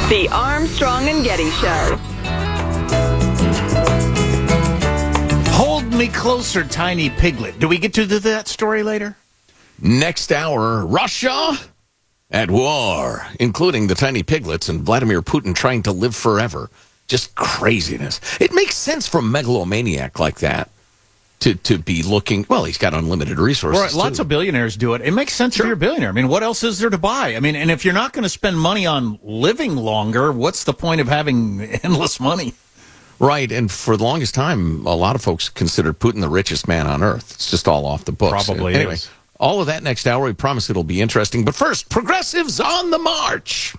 The Armstrong and Getty Show. Hold me closer, tiny piglet. Do we get to that story later? Next hour, Russia at war, including the tiny piglets and Vladimir Putin trying to live forever. Just craziness. It makes sense for a megalomaniac like that to be looking. Well, he's got unlimited resources. Right, lots of billionaires do it. It makes sense if you're a billionaire. I mean, what else is there to buy? I mean, and if you're not going to spend money on living longer, what's the point of having endless money? Right, and for the longest time, a lot of folks considered Putin the richest man on earth. It's just all off the books. Probably anyway, is. All of that next hour. We promise it'll be interesting. But first, progressives on the march.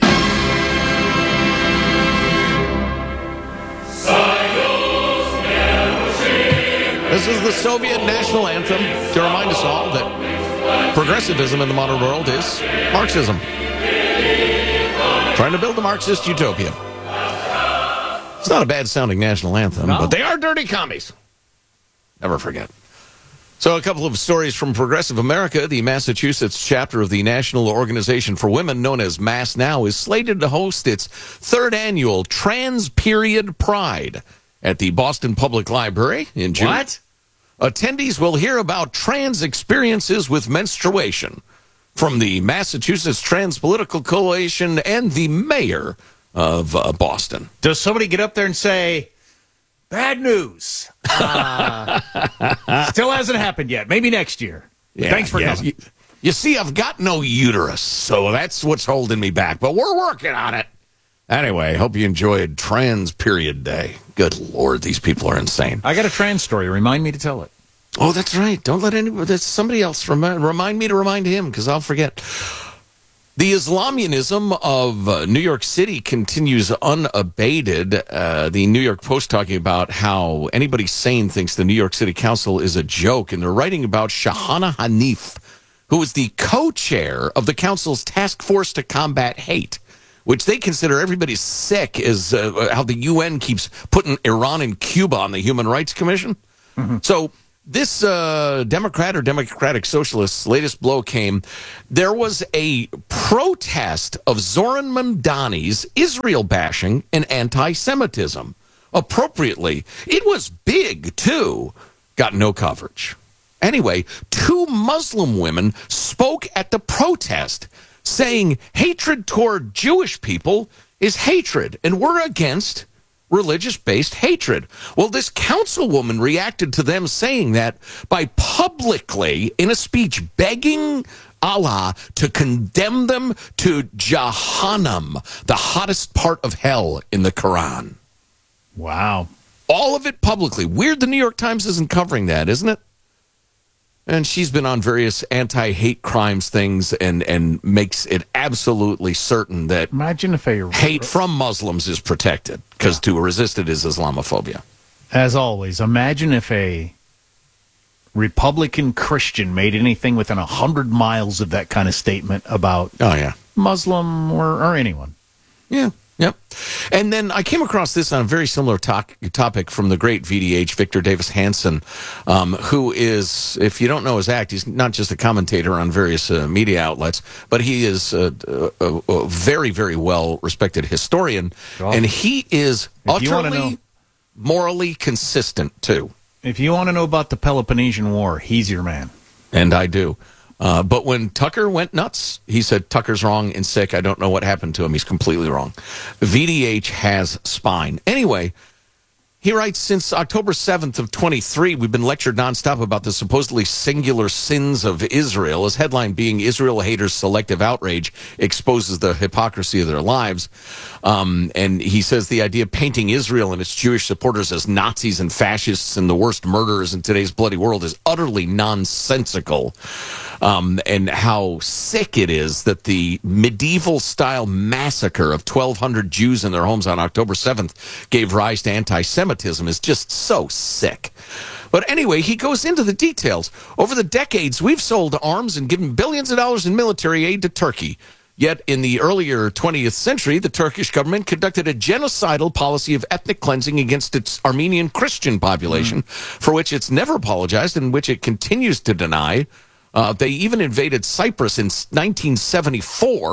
This is the Soviet national anthem to remind us all that progressivism in the modern world is Marxism. Trying to build a Marxist utopia. It's not a bad-sounding national anthem, but they are dirty commies. Never forget. So a couple of stories from Progressive America. The Massachusetts chapter of the National Organization for Women, known as Mass Now, is slated to host its third annual Trans Period Pride at the Boston Public Library in June. What? Attendees will hear about trans experiences with menstruation from the Massachusetts Trans Political Coalition and the mayor of Boston. Does somebody get up there and say, bad news? Still hasn't happened yet. Maybe next year. Yeah, Thanks for coming. You see, I've got no uterus, so that's what's holding me back. But we're working on it. Anyway, hope you enjoyed Trans Period Day. Good Lord, these people are insane. I got a trans story. Remind me to tell it. Oh, that's right. Don't let anybody. That's somebody else remind me to remind him, because I'll forget. The Islamianism of New York City continues unabated. The New York Post talking about how anybody sane thinks the New York City Council is a joke, and they're writing about Shahana Hanif, who is the co-chair of the council's task force to combat hate, which they consider everybody's sick, is how the UN keeps putting Iran and Cuba on the Human Rights Commission. Mm-hmm. So this Democrat or Democratic Socialist's latest blow came. There was a protest of Zoran Mamdani's Israel bashing and anti-Semitism. Appropriately, it was big, too. Got no coverage. Anyway, 2 Muslim women spoke at the protest, saying hatred toward Jewish people is hatred, and we're against religious-based hatred. Well, this councilwoman reacted to them saying that by publicly, in a speech, begging Allah to condemn them to Jahannam, the hottest part of hell in the Quran. Wow. All of it publicly. Weird the New York Times isn't covering that, isn't it? And she's been on various anti-hate crimes things and makes it absolutely certain that Imagine if a hate from Muslims is protected, because to resist it is Islamophobia. As always, imagine if a Republican Christian made anything within 100 miles of that kind of statement about Muslim or anyone. Yeah. Yep. And then I came across this on a very similar topic from the great VDH, Victor Davis Hanson, who is, if you don't know his act, he's not just a commentator on various media outlets, but he is a very, very well-respected historian. Oh. And he is utterly morally consistent, too. If you want to know about the Peloponnesian War, he's your man. And I do. But when Tucker went nuts, he said, Tucker's wrong and sick. I don't know what happened to him. He's completely wrong. VDH has spine. Anyway, he writes, since October 7th of 23, we've been lectured nonstop about the supposedly singular sins of Israel, his headline being Israel haters' selective outrage exposes the hypocrisy of their lives. And he says the idea of painting Israel and its Jewish supporters as Nazis and fascists and the worst murderers in today's bloody world is utterly nonsensical. And how sick it is that the medieval-style massacre of 1,200 Jews in their homes on October 7th gave rise to anti-Semitism is just so sick. But anyway, he goes into the details. Over the decades, we've sold arms and given billions of dollars in military aid to Turkey. Yet in the earlier 20th century, the Turkish government conducted a genocidal policy of ethnic cleansing against its Armenian Christian population, for which it's never apologized and which it continues to deny. They even invaded Cyprus in 1974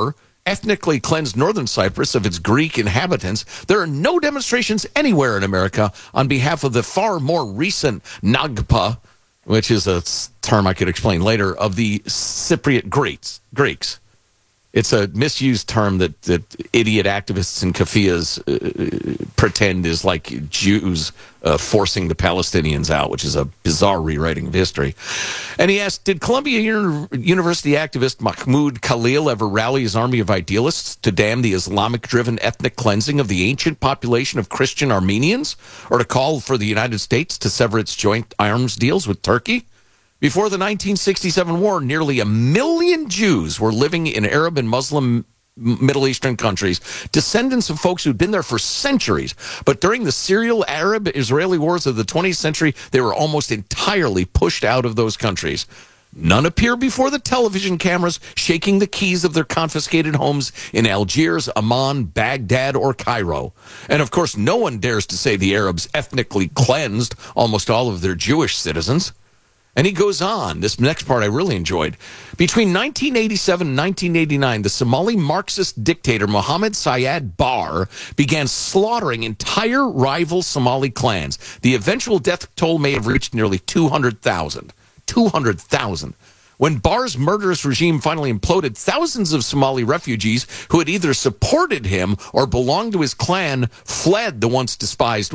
ethnically cleansed northern Cyprus of its Greek inhabitants, there are no demonstrations anywhere in America on behalf of the far more recent Nagpa, which is a term I could explain later, of the Cypriot Greeks. It's a misused term that idiot activists and kaffias pretend is like Jews forcing the Palestinians out, which is a bizarre rewriting of history. And he asked, did Columbia University activist Mahmoud Khalil ever rally his army of idealists to damn the Islamic-driven ethnic cleansing of the ancient population of Christian Armenians, or to call for the United States to sever its joint arms deals with Turkey? Before the 1967 war, nearly 1 million Jews were living in Arab and Muslim Middle Eastern countries, descendants of folks who'd been there for centuries. But during the Syrian Arab-Israeli wars of the 20th century, they were almost entirely pushed out of those countries. None appear before the television cameras shaking the keys of their confiscated homes in Algiers, Amman, Baghdad, or Cairo. And of course, no one dares to say the Arabs ethnically cleansed almost all of their Jewish citizens. And he goes on, this next part I really enjoyed. Between 1987 and 1989, the Somali Marxist dictator Mohammed Siad Barre began slaughtering entire rival Somali clans. The eventual death toll may have reached nearly 200,000. 200,000. When Barre's murderous regime finally imploded, thousands of Somali refugees who had either supported him or belonged to his clan fled to the once despised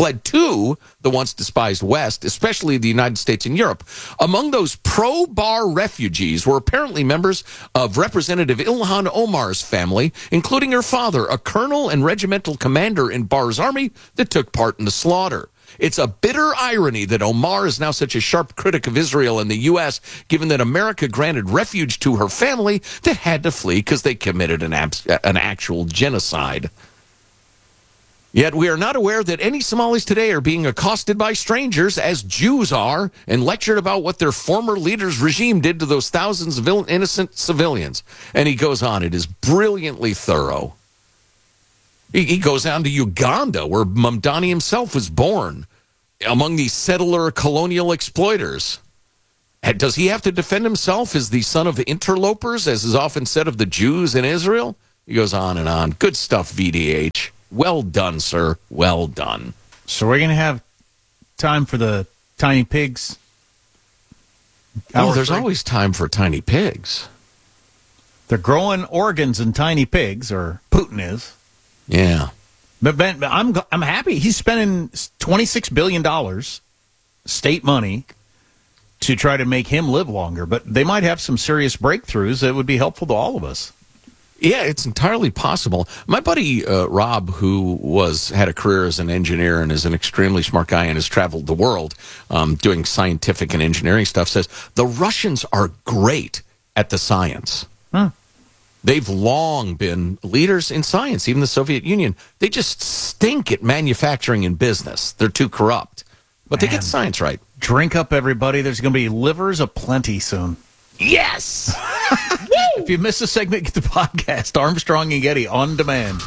West, especially the United States and Europe. Among those pro-Barre refugees were apparently members of Representative Ilhan Omar's family, including her father, a colonel and regimental commander in Barre's army that took part in the slaughter. It's a bitter irony that Omar is now such a sharp critic of Israel and the U.S., given that America granted refuge to her family that had to flee because they committed an actual genocide. Yet we are not aware that any Somalis today are being accosted by strangers, as Jews are, and lectured about what their former leader's regime did to those thousands of innocent civilians. And he goes on. It is brilliantly thorough. He goes down to Uganda, where Mamdani himself was born, among these settler colonial exploiters. And does he have to defend himself as the son of interlopers, as is often said of the Jews in Israel? He goes on and on. Good stuff, VDH. Well done, sir. Well done. So we're going to have time for the tiny pigs? Oh, there's always time for tiny pigs. They're growing organs in tiny pigs, or Putin is. Yeah. But Ben, I'm happy. He's spending $26 billion, state money, to try to make him live longer. But they might have some serious breakthroughs that would be helpful to all of us. Yeah, it's entirely possible. My buddy Rob, who had a career as an engineer and is an extremely smart guy and has traveled the world doing scientific and engineering stuff, says the Russians are great at the science. Huh. They've long been leaders in science, even the Soviet Union. They just stink at manufacturing and business. They're too corrupt. But they get science right. Drink up, everybody. There's going to be livers aplenty soon. Yes! If you miss a segment, get the podcast, Armstrong and Getty, on demand.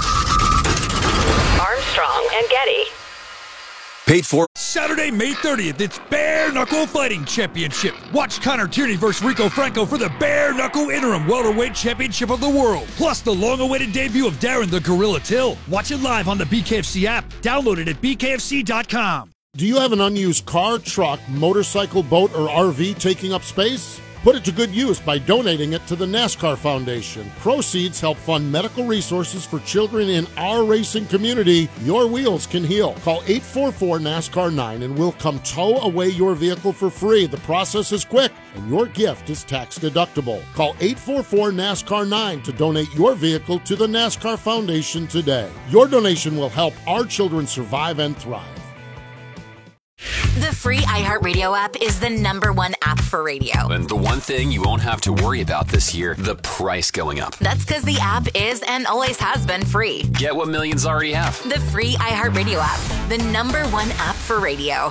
Armstrong and Getty. Paid for. Saturday, May 30th, it's Bare Knuckle Fighting Championship. Watch Connor Tierney versus Rico Franco for the Bare Knuckle Interim Welterweight Championship of the World. Plus the long-awaited debut of Darren the Gorilla Till. Watch it live on the BKFC app. Download it at bkfc.com. Do you have an unused car, truck, motorcycle, boat, or RV taking up space? Put it to good use by donating it to the NASCAR Foundation. Proceeds help fund medical resources for children in our racing community. Your wheels can heal. Call 844-NASCAR-9 and we'll come tow away your vehicle for free. The process is quick and your gift is tax deductible. Call 844-NASCAR-9 to donate your vehicle to the NASCAR Foundation today. Your donation will help our children survive and thrive. The free iHeartRadio app is the #1 app for radio. And the one thing you won't have to worry about this year, the price going up. That's because the app is and always has been free. Get what millions already have. The free iHeartRadio app, the #1 app for radio.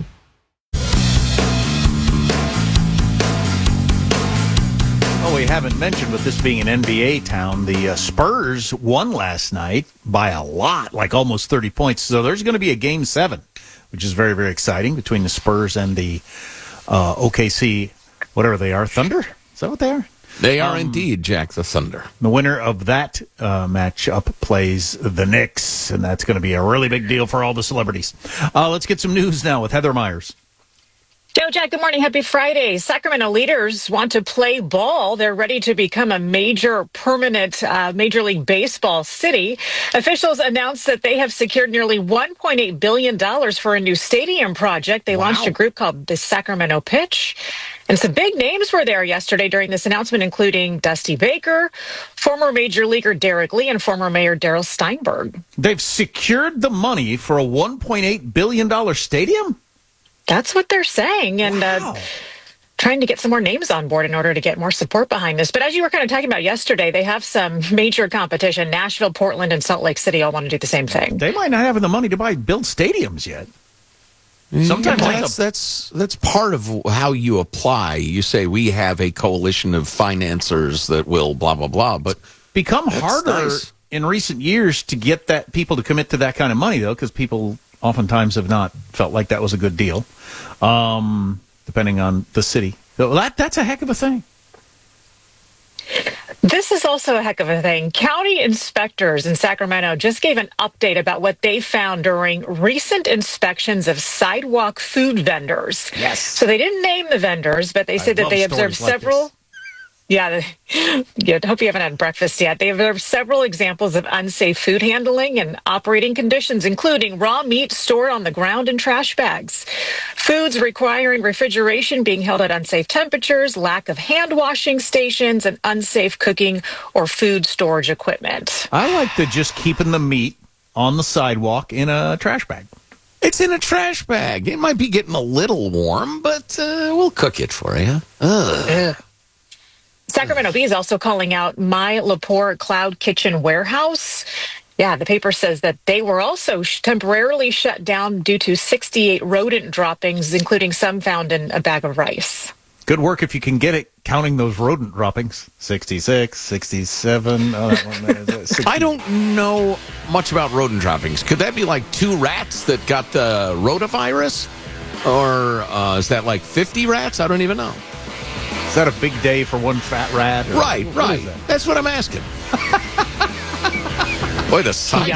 Oh, we haven't mentioned, with this being an NBA town, the Spurs won last night by a lot, like almost 30 points. So there's going to be a Game 7, which is very, very exciting, between the Spurs and the OKC, whatever they are, Thunder? Is that what they are? They are indeed Jack the Thunder. The winner of that matchup plays the Knicks, and that's going to be a really big deal for all the celebrities. Let's get some news now with Heather Myers. Joe, Jack, good morning. Happy Friday. Sacramento leaders want to play ball. They're ready to become a major permanent Major League Baseball city. Officials announced that they have secured nearly $1.8 billion for a new stadium project. They launched a group called the Sacramento Pitch. And some big names were there yesterday during this announcement, including Dusty Baker, former Major Leaguer Derek Lee, and former Mayor Darrell Steinberg. They've secured the money for a $1.8 billion stadium? That's what they're saying. And trying to get some more names on board in order to get more support behind this. But as you were kind of talking about yesterday, they have some major competition. Nashville, Portland, and Salt Lake City all want to do the same thing. They might not have the money to build stadiums yet. Sometimes that's part of how you apply. You say we have a coalition of financiers that will blah blah blah, but become harder in recent years to get that people to commit to that kind of money, though, because people oftentimes have not felt like that was a good deal, depending on the city. So that's a heck of a thing. This is also a heck of a thing. County inspectors in Sacramento just gave an update about what they found during recent inspections of sidewalk food vendors. Yes. So they didn't name the vendors, but they said that they observed several. Yeah, I hope you haven't had breakfast yet. They observed several examples of unsafe food handling and operating conditions, including raw meat stored on the ground in trash bags, foods requiring refrigeration being held at unsafe temperatures, lack of hand washing stations, and unsafe cooking or food storage equipment. I like just keeping the meat on the sidewalk in a trash bag. It's in a trash bag. It might be getting a little warm, but we'll cook it for you. Sacramento Bee is also calling out My Lepore Cloud Kitchen Warehouse. Yeah, the paper says that they were also temporarily shut down due to 68 rodent droppings, including some found in a bag of rice. Good work if you can get it, counting those rodent droppings. 66, 67. I don't know much about rodent droppings. Could that be like 2 rats that got the rotavirus? Or is that like 50 rats? I don't even know. Is that a big day for one fat rat? Right. That's what I'm asking. Boy, the size